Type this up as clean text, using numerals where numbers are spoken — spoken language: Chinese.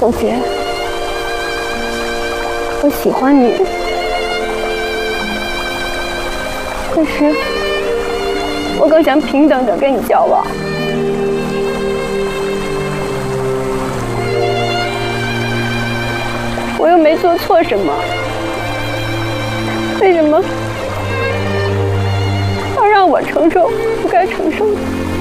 凤姐，我喜欢你，可是我更想平等的跟你交往。我又没做错什么，为什么要让我承受不该承受的？